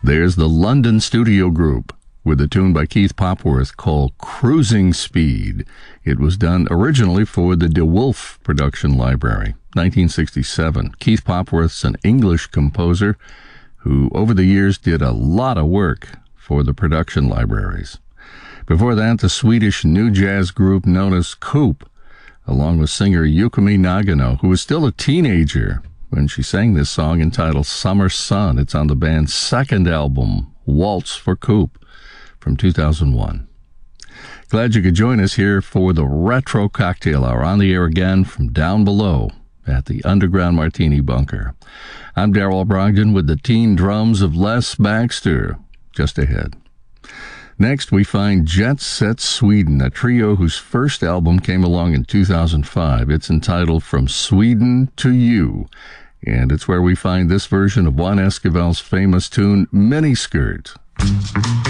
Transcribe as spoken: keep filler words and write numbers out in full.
There's the London Studio Group with a tune by Keith Popworth called Cruising Speed. It was done originally for the DeWolf production library, nineteen sixty-seven. Keith Popworth's an English composer who over the years did a lot of work for the production libraries. Before that, the Swedish new jazz group known as Coop, along with singer Yukimi Nagano, who was still a teenager when she sang this song entitled Summer Sun. It's on the band's second album, Waltz for Coop, from two thousand one. Glad you could join us here for the Retro Cocktail Hour, on the air again from down below at the Underground Martini Bunker. I'm Darrell Brogdon with the teen drums of Les Baxter just ahead. Next, we find Jet Set Sweden, a trio whose first album came along in two thousand five. It's entitled From Sweden to You, and it's where we find this version of Juan Esquivel's famous tune, Miniskirt.